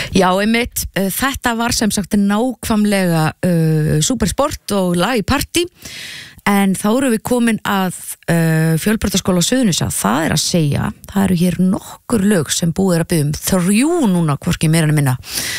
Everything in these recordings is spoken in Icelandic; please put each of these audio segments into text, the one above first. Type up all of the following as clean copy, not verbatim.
Já, einmitt, þetta var sem sagt nákvæmlega Supersport og lag í partí, en þá erum við komin að Fjölbrautaskóla Suðurnesja. Það er að segja, það eru hér nokkur lög sem búið er að biðja 3 núna, hvorki meira en minna.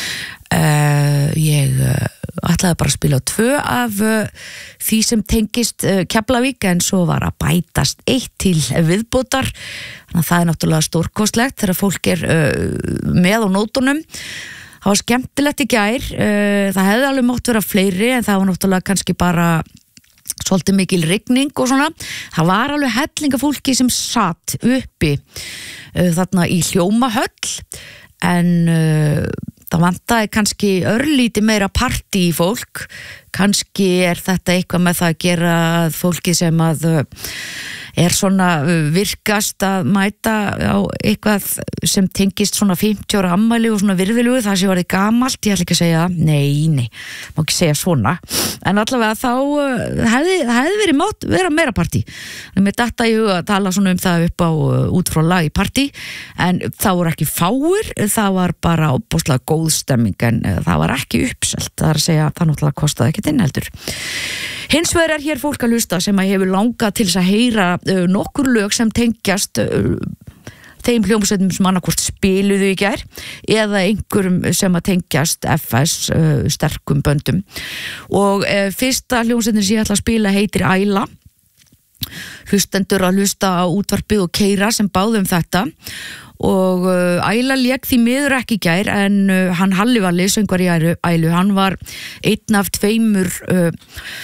Ég ætlaði bara að spila 2 af því sem tengist Keflavík, en svo var að bætast 1 til viðbótar, þannig að það er náttúrulega stórkostlegt þegar fólk er með á nótunum. Það var skemmtilegt í gær, það hefði alveg mátt vera fleiri, en það var náttúrulega kannski bara svolítið mikil rigning og svona. Það var alveg hellinga fólki sem satt uppi þarna í Hljómahöll, en það vantaði kannski örlítið meira partí í fólk. Kannski er þetta eitthvað með það að gera að fólki sem að er svona virkast að mæta á eitthvað sem tengist svona 50 ára afmæli og svona virðilegu, það sé orðið gamalt. Ég ætla ekki að segja, nei, má ekki segja svona, en allavega þá hefði verið vera meira partí. Mér datta í huga að tala svona það upp á út frá lag í partí, en það voru ekki fáir, það var bara óbúslega góð stemming, en það var ekki uppselt. Það er að segja, það náttúrulega kostaði ekkert inn heldur. Hins vegar er hér fólk að hlusta sem að hefur langað til þess að heyra nokkur lög sem tengjast þeim hljómsveitum sem annarkvort spiluðu í gær eða einhverjum sem að tengjast FS sterkum böndum. Og fyrsta hljómsveitin sem ég ætla að spila heitir Æla. Hlustendur að hlusta á útvarpið og keyra sem báðum þetta. Og Æla lék því miður ekki í gær, en hann Halli Valli, söngvar í Ælu, hann var einn af 2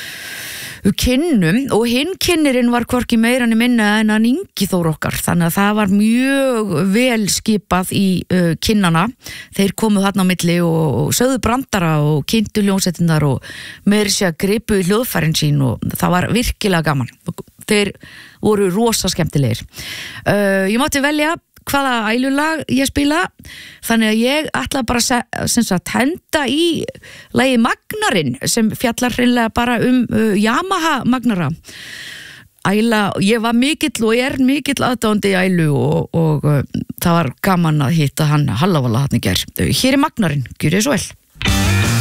kynnum, og hinn kynnirinn var hvorki meira en minna en hann Ingi Þór okkar, þannig að það var mjög vel skipað í kynnana. Þeir komu þarna á milli og sögðu brandara og kynntu hljómsveitirnar og meira sér að gripu í hljóðfærin sín, og það var virkilega gaman. Þeir voru rosa skemmtilegir. Ég mátti velja hvaða Ælulag ég spila, þannig að ég ætla bara að henda í lagi Magnarinn, sem fjallar hreinlega bara Yamaha Magnara. Æla, ég var mikill og er mikill aðdáandi í Ælu, og það var gaman að hitta hann Halla Valla þarna í gær. Hér er Magnarinn, gjörið svo vel.